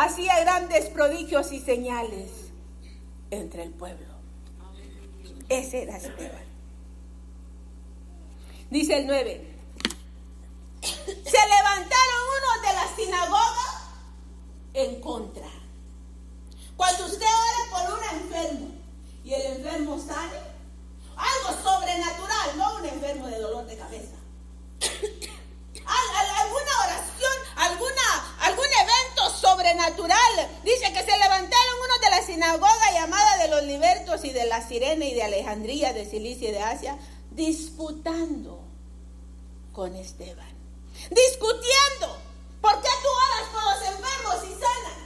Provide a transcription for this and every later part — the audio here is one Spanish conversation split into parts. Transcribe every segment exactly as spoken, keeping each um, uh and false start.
hacía grandes prodigios y señales entre el pueblo. Ese era Esteban. Dice el nueve. Se levantaron unos de la sinagoga en contra. Cuando usted ore por un enfermo y el enfermo sale, algo sobrenatural, no un enfermo de dolor de cabeza. Al, al, alguna oración, alguna, algún evento sobrenatural. Dice que se levantaron unos de la sinagoga llamada de los libertos y de la Cirene y de Alejandría, de Cilicia y de Asia, disputando con Esteban. Discutiendo. ¿Por qué tú oras por los enfermos y sanan?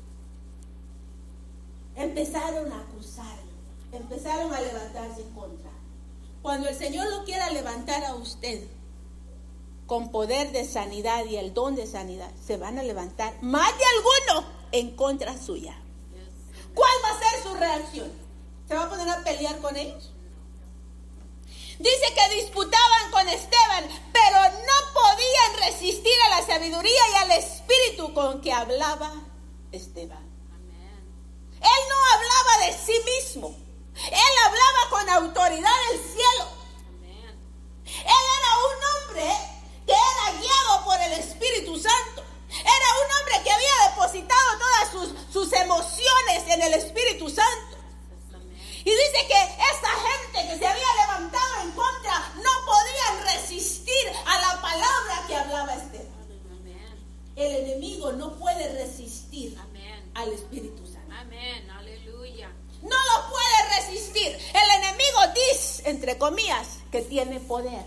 Empezaron a acusarlo. Empezaron a levantarse en contra. Cuando el Señor lo quiera levantar a usted con poder de sanidad y el don de sanidad, se van a levantar más de alguno en contra suya. ¿Cuál va a ser su reacción? ¿Se va a poner a pelear con ellos? Dice que disputaban con Esteban, pero no podían resistir a la sabiduría y al espíritu con que hablaba Esteban. Él no hablaba de sí mismo. Él hablaba con autoridad del cielo. Él era un hombre que era guiado por el Espíritu Santo. Era un hombre que había depositado todas sus, sus emociones en el Espíritu Santo. Y dice que esa gente que se había levantado en contra no podían resistir a la palabra que hablaba Esteban. El enemigo no puede resistir al Espíritu Santo. Amén, aleluya. No lo puede resistir. El enemigo dice, entre comillas, que tiene poder.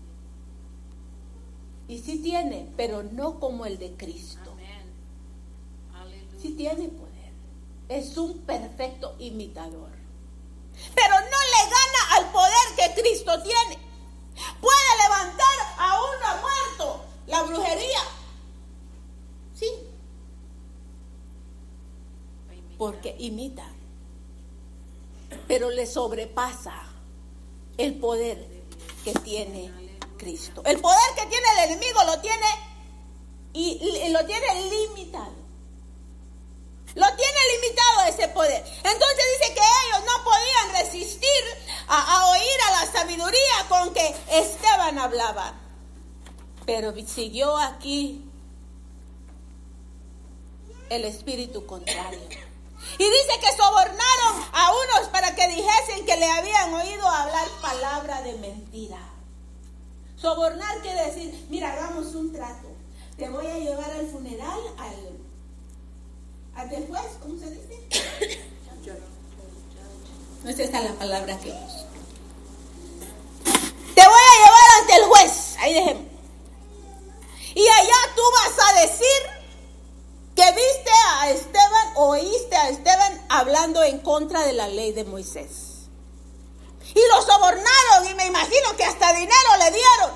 Y sí tiene, pero no como el de Cristo. Amén. Aleluya. Sí tiene poder. Es un perfecto imitador. Pero no le gana al poder que Cristo tiene. Puede levantar a uno muerto, la brujería. Sí. Porque imita. Pero le sobrepasa el poder que tiene Cristo. El poder que tiene el enemigo lo tiene y, y lo tiene limitado. Lo tiene limitado ese poder. Entonces dice que ellos no podían resistir a, a oír a la sabiduría con que Esteban hablaba. Pero siguió aquí el espíritu contrario. Y dice que sobornaron a unos para que dijesen que le habían oído hablar palabra de mentira. Sobornar quiere decir, mira, hagamos un trato. Te voy a llevar al funeral, al, al después, ¿cómo se dice? No es esta la palabra que uso. Te voy a llevar ante el juez. Ahí dejemos. Y allá tú vas a decir que viste a Esteban, oíste a Esteban hablando en contra de la ley de Moisés. Y lo sobornaron y me imagino que hasta dinero le dieron.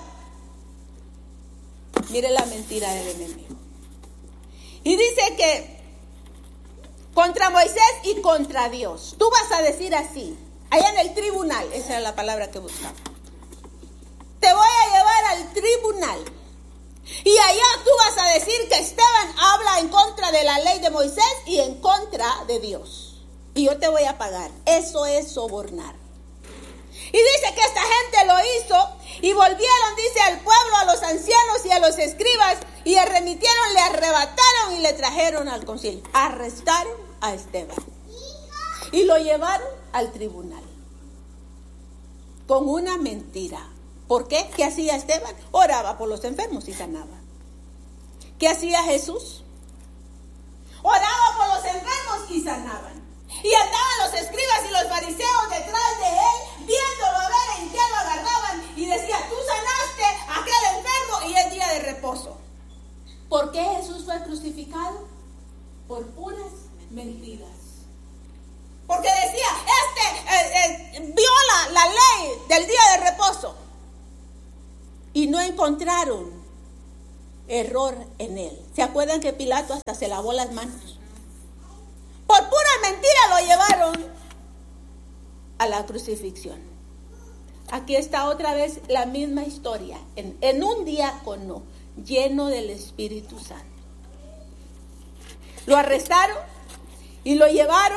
Mire la mentira del enemigo. Y dice que contra Moisés y contra Dios. Tú vas a decir así, allá en el tribunal, esa era la palabra que buscaba. Te voy a llevar al tribunal. Y allá tú vas a decir que Esteban habla en contra de la ley de Moisés y en contra de Dios. Y yo te voy a pagar. Eso es sobornar. Y dice que esta gente lo hizo y volvieron, dice, al pueblo, a los ancianos y a los escribas, y le remitieron, le arrebataron y le trajeron al concilio. Arrestaron a Esteban y lo llevaron al tribunal con una mentira. ¿Por qué? ¿Qué hacía Esteban? Oraba por los enfermos y sanaba. ¿Qué hacía Jesús? Oraba por los enfermos y sanaban. Y andaban los escribas y los fariseos detrás de él, viéndolo a ver en qué lo agarraban. Y decía, tú sanaste a aquel enfermo y es día de reposo. ¿Por qué Jesús fue crucificado? Por puras mentiras. Porque decía, este eh, eh, viola la ley del día de reposo. Y no encontraron error en él. ¿Se acuerdan que Pilato hasta se lavó las manos? Por pura mentira lo llevaron a la crucifixión. Aquí está otra vez la misma historia. En, en un diácono lleno del Espíritu Santo. Lo arrestaron y lo llevaron.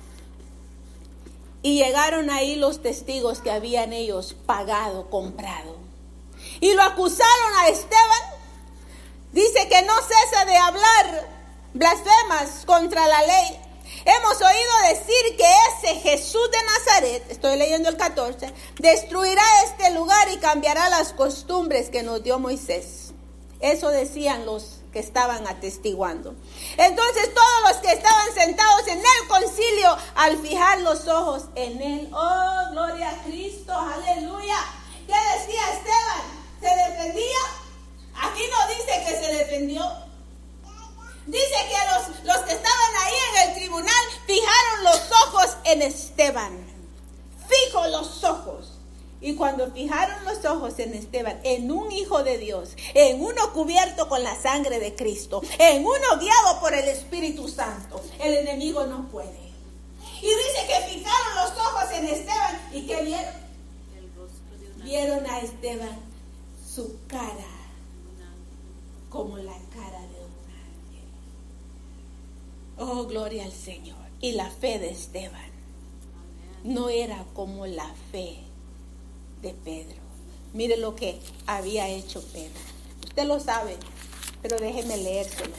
Y llegaron ahí los testigos que habían ellos pagado, comprado. Y lo acusaron a Esteban. Dice que no cesa de hablar blasfemas contra la ley. Hemos oído decir que ese Jesús de Nazaret, estoy leyendo el catorce, destruirá este lugar y cambiará las costumbres que nos dio Moisés. Eso decían los que estaban atestiguando. Entonces todos los que estaban sentados en el concilio, al fijar los ojos en él, oh, gloria a Cristo, aleluya. ¿Qué decía Esteban? ¿Se defendía? Aquí no dice que se defendió. Dice que los, los que estaban ahí en el tribunal fijaron los ojos en Esteban. Fijo los ojos. Y cuando fijaron los ojos en Esteban, en un hijo de Dios, en uno cubierto con la sangre de Cristo, en uno guiado por el Espíritu Santo, el enemigo no puede. Y dice que fijaron los ojos en Esteban. ¿Y qué vieron? El rostro de una Vieron a Esteban, su cara, como la cara de un ángel. Oh, gloria al Señor. Y la fe de Esteban no era como la fe de Pedro. Mire lo que había hecho Pedro. Usted lo sabe, pero déjeme leérselo.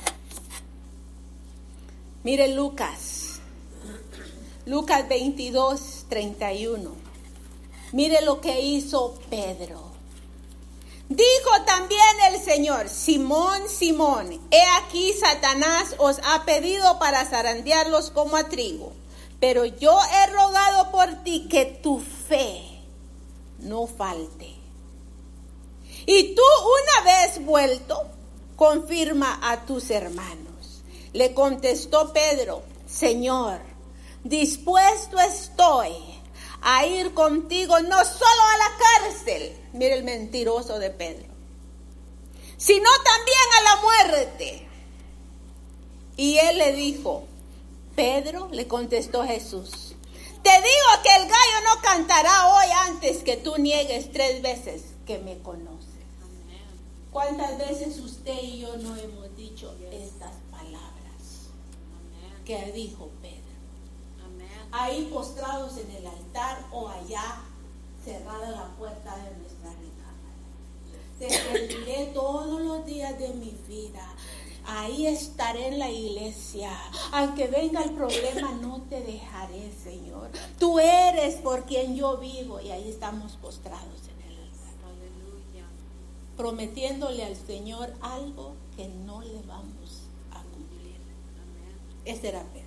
Mire Lucas. Lucas veintidós, treinta y uno. Mire lo que hizo Pedro. Dijo también el Señor: Simón, Simón, he aquí Satanás os ha pedido para zarandearlos como a trigo, pero yo he rogado por ti que tu fe no falte. Y tú, una vez vuelto, confirma a tus hermanos. Le contestó Pedro: Señor, dispuesto estoy a ir contigo no solo a la cárcel, mire el mentiroso de Pedro, sino también a la muerte. Y él le dijo: Pedro, le contestó Jesús, te digo que el gallo no cantará hoy antes que tú niegues tres veces que me conoces. ¿Cuántas veces usted y yo no hemos dicho estas palabras que dijo Pedro? Ahí postrados en el altar o allá cerrada la puerta de nuestra recámara. Te serviré todos los días de mi vida. Ahí estaré en la iglesia. Aunque venga el problema, no te dejaré, Señor. Tú eres por quien yo vivo. Y ahí estamos postrados en el altar. Aleluya. Prometiéndole al Señor algo que no le vamos a cumplir. Ese era Pedro.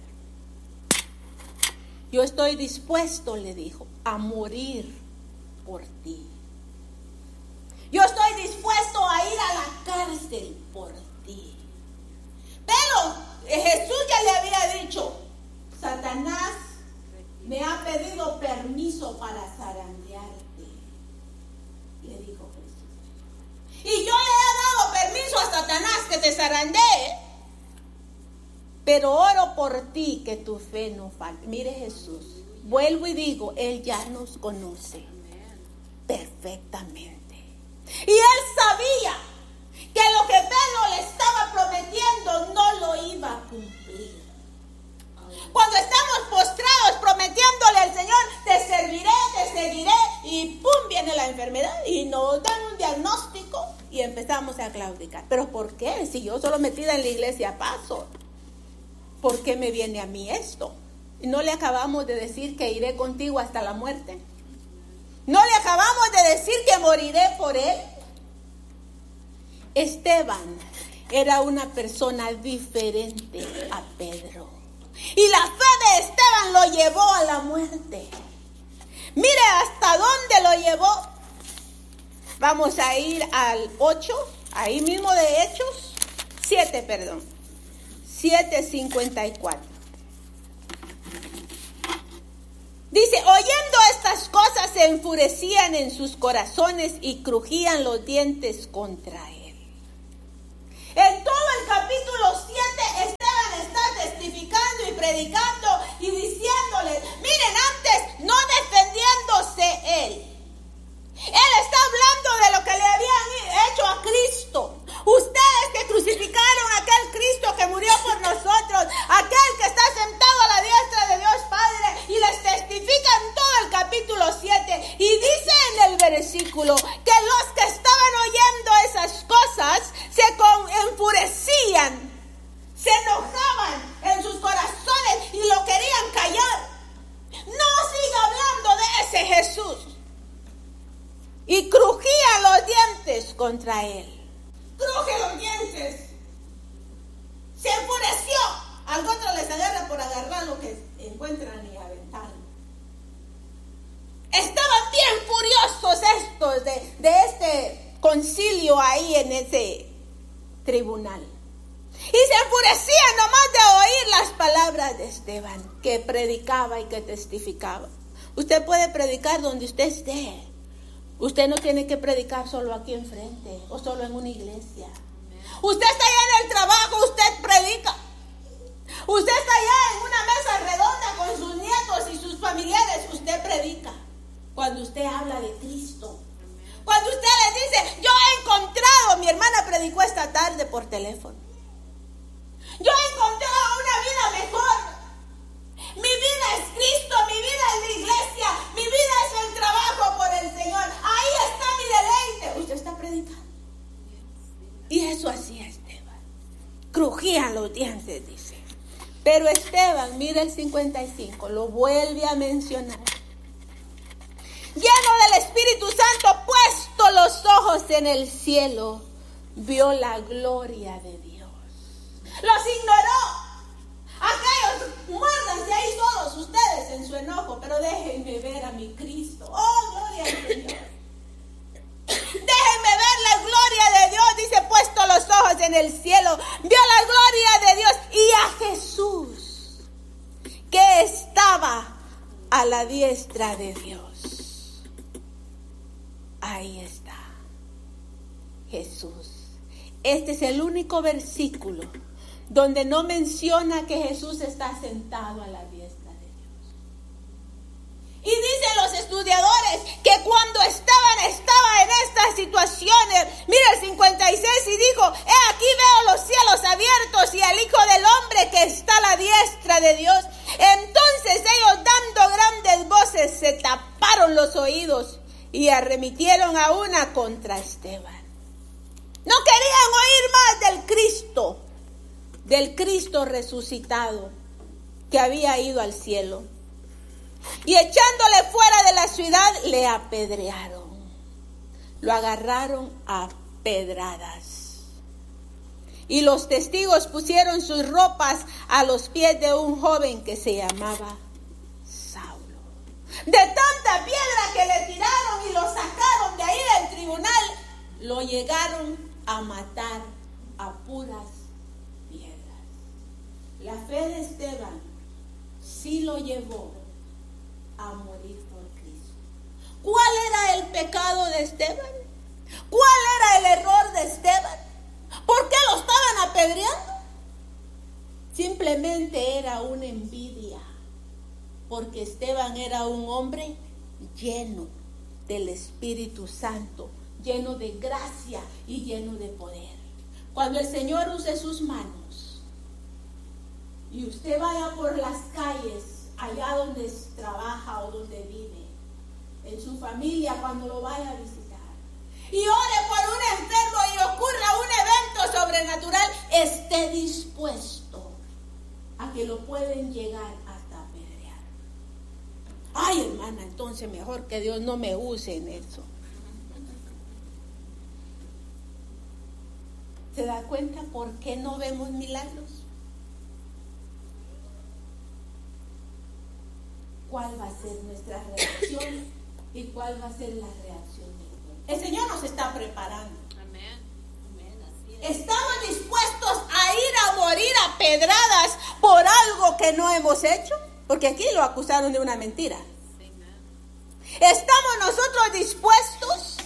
Yo estoy dispuesto, le dijo, a morir por ti. Yo estoy dispuesto a ir a la cárcel por ti. Pero Jesús ya le había dicho: Satanás me ha pedido permiso para zarandearte. Le dijo Jesús. Y yo le he dado permiso a Satanás que te zarandee. Pero oro por ti que tu fe no falte. Mire Jesús, vuelvo y digo, Él ya nos conoce perfectamente. Y Él sabía que lo que Pedro le estaba prometiendo no lo iba a cumplir. Cuando estamos postrados prometiéndole al Señor: te serviré, te seguiré, y pum, viene la enfermedad y nos dan un diagnóstico y empezamos a claudicar. ¿Pero por qué? Si yo solo metida en la iglesia paso. ¿Por qué me viene a mí esto? ¿No le acabamos de decir que iré contigo hasta la muerte? ¿No le acabamos de decir que moriré por él? Esteban era una persona diferente a Pedro. Y la fe de Esteban lo llevó a la muerte. Mire hasta dónde lo llevó. Vamos a ir al ocho, ahí mismo de Hechos, siete, perdón. siete cincuenta y cuatro. Dice: oyendo estas cosas se enfurecían en sus corazones y crujían los dientes contra él. En todo el capítulo siete Esteban está testificando y predicando y diciéndoles: miren, antes no defendiéndose él. Él está hablando de lo que le habían hecho a Cristo. Ustedes que crucificaron a aquel Cristo que murió por nosotros. contra él. Cruje los dientes. Se enfureció. Al otro les agarra por agarrar lo que encuentran y aventarlo. Estaban bien furiosos estos de, de este concilio ahí en ese tribunal. Y se enfurecían nomás de oír las palabras de Esteban, que predicaba y que testificaba. Usted puede predicar donde usted esté. Usted no tiene que predicar solo aquí enfrente o solo en una iglesia. Usted está allá en el trabajo, usted predica. Usted está allá en una mesa redonda con sus nietos y sus familiares, usted predica. Cuando usted habla de Cristo. Cuando usted les dice, yo he encontrado, mi hermana predicó esta tarde por teléfono. Yo he encontrado una vida mejor. Mi vida es Cristo, mi vida es la iglesia, mi vida es el trabajo por el Señor. Ahí está mi deleite. Usted está predicando. Y eso hacía Esteban. Crujían los dientes, dice. Pero Esteban, mira el cincuenta y cinco, lo vuelve a mencionar. Lleno del Espíritu Santo, puesto los ojos en el cielo, vio la gloria de Dios. Los ignoró. Aquellos, muérdanse ahí todos ustedes en su enojo, pero déjenme ver a mi Cristo. Oh, gloria al Señor. Déjenme ver la gloria de Dios. Dice, puesto los ojos en el cielo, vio la gloria de Dios y a Jesús, que estaba a la diestra de Dios. Ahí está Jesús. Este es el único versículo donde no menciona que Jesús está sentado a la diestra de Dios. Y dicen los estudiadores que cuando estaban, estaba en estas situaciones, mira el cincuenta y seis, y dijo, he aquí veo los cielos abiertos y al Hijo del Hombre que está a la diestra de Dios. Entonces ellos, dando grandes voces, se taparon los oídos y arremitieron a una contra Esteban. No querían oír más del Cristo, del Cristo resucitado que había ido al cielo. Y echándole fuera de la ciudad, le apedrearon. Lo agarraron a pedradas. Y los testigos pusieron sus ropas a los pies de un joven que se llamaba Saulo. De tanta piedra que le tiraron y lo sacaron de ahí del tribunal, lo llegaron a matar a puras piedras. La fe de Esteban sí lo llevó a morir por Cristo. ¿Cuál era el pecado de Esteban? ¿Cuál era el error de Esteban? ¿Por qué lo estaban apedreando? Simplemente era una envidia, porque Esteban era un hombre lleno del Espíritu Santo, lleno de gracia y lleno de poder. Cuando el Señor use sus manos y usted vaya por las calles, allá donde trabaja o donde vive, en su familia, cuando lo vaya a visitar, y ore por un enfermo y ocurra un evento sobrenatural, esté dispuesto a que lo pueden llegar hasta apedrear. Ay, hermana, entonces mejor que Dios no me use en eso. ¿Se da cuenta por qué no vemos milagros? ¿Cuál va a ser nuestra reacción y cuál va a ser la reacción del pueblo? El Señor nos está preparando. Amén. Amén. Así es. ¿Estamos dispuestos a ir a morir a pedradas por algo que no hemos hecho? Porque aquí lo acusaron de una mentira. Amén. ¿Estamos nosotros dispuestos?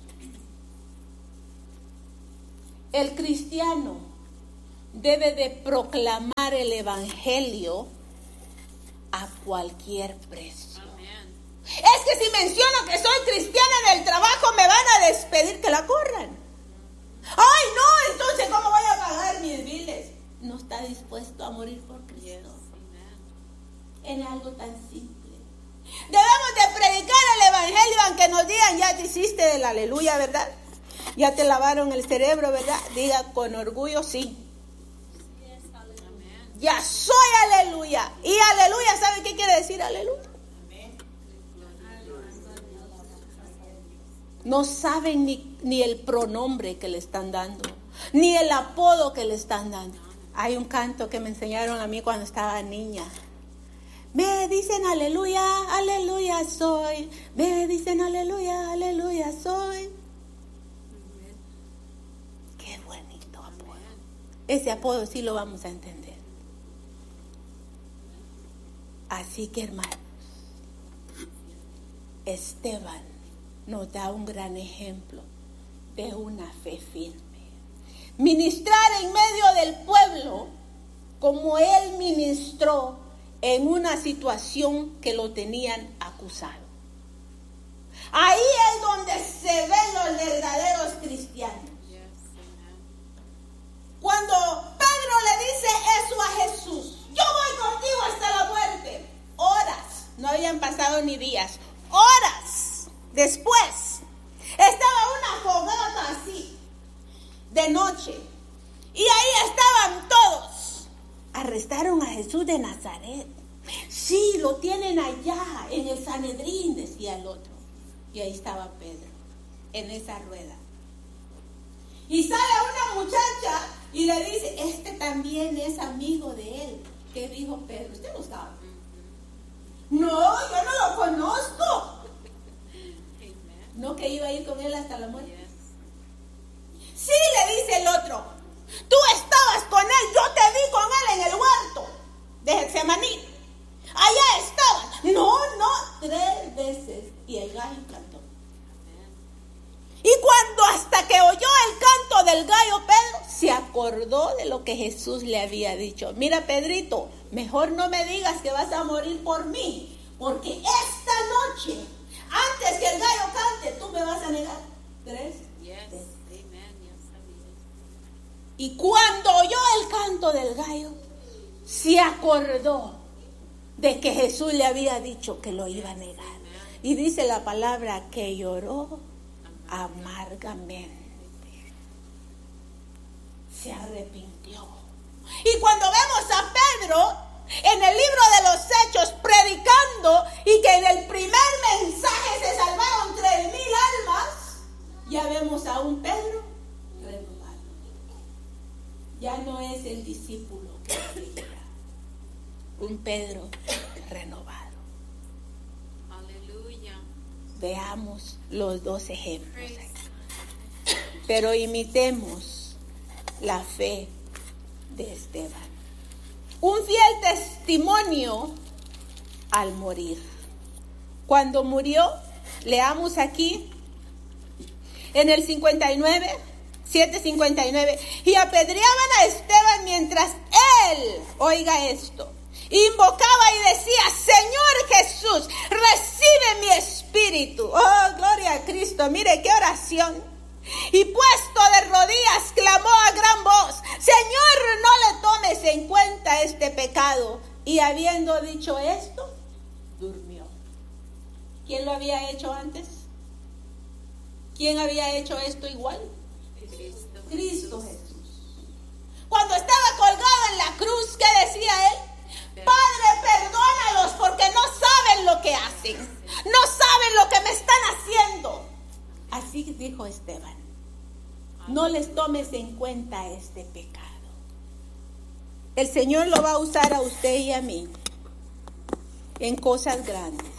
El cristiano debe de proclamar el evangelio a cualquier precio. Amén. Es que si menciono que soy cristiana en el trabajo, me van a despedir, que la corran. Ay, no, entonces ¿cómo voy a pagar mis biles? No está dispuesto a morir por Cristo. Yes. Amén. En algo tan simple. Debemos de predicar el evangelio, aunque nos digan, ya te hiciste el aleluya, ¿verdad? Ya te lavaron el cerebro, ¿verdad? Diga con orgullo, sí. Amén. Ya soy aleluya. Y aleluya, ¿sabe qué quiere decir aleluya? No saben ni, ni el pronombre que le están dando, ni el apodo que le están dando. Hay un canto que me enseñaron a mí cuando estaba niña. Me dicen aleluya, aleluya soy. Me dicen aleluya, aleluya soy. Qué bonito apodo. Ese apodo sí lo vamos a entender. Así que, hermanos, Esteban nos da un gran ejemplo de una fe firme. Ministrar en medio del pueblo como él ministró en una situación que lo tenían acusado. Ahí es donde se ven los verdaderos cristianos. Cuando Pedro le dice eso a Jesús, yo voy contigo hasta la muerte. Horas, no habían pasado ni días, horas después, estaba una fogata así, de noche, y ahí estaban todos. Arrestaron a Jesús de Nazaret. Sí, lo tienen allá en el Sanedrín, decía el otro. Y ahí estaba Pedro, en esa rueda. Y sale una muchacha y le dice, este también es amigo de él. ¿Qué dijo Pedro? ¿Usted lo sabe? No, yo no lo conozco. ¿No que iba a ir con él hasta la muerte? Sí, le dice el otro. Tú estabas con él, yo te vi con él en el huerto de Getsemaní. Allá estabas. No, no, tres veces. Y el gallo cantó. Y cuando hasta que oyó el canto del gallo, Pedro se acordó de lo que Jesús le había dicho. Mira, Pedrito, mejor no me digas que vas a morir por mí, porque esta noche, antes que el gallo cante, tú me vas a negar tres veces. Y cuando oyó el canto del gallo, se acordó de que Jesús le había dicho que lo iba a negar. Y dice la palabra que lloró amargamente. Se arrepintió. Y cuando vemos a Pedro en el libro de los Hechos predicando y que en el primer mensaje se salvaron tres mil almas, ya vemos a un Pedro renovado. Ya no es el discípulo que predica, un Pedro renovado. Aleluya. Veamos los dos ejemplos aquí. Pero imitemos la fe de Esteban. Un fiel testimonio al morir. Cuando murió, leamos aquí en el cincuenta y nueve, siete cincuenta y nueve, y apedreaban a Esteban mientras él, oiga esto, invocaba y decía, Señor Jesús, recibe mi espíritu. Oh, gloria a Cristo. Mire qué oración. Y puesto de rodillas, clamó a gran voz, Señor, no le tomes en cuenta este pecado. Y habiendo dicho esto, durmió. ¿Quién lo había hecho antes? ¿Quién había hecho esto igual? Cristo. Cristo Jesús. Cuando estaba colgado en la cruz, ¿qué decía él? Padre, perdónalos porque no saben lo que hacen. No saben lo que me están haciendo. Así dijo Esteban. No les tomes en cuenta este pecado. El Señor lo va a usar a usted y a mí en cosas grandes.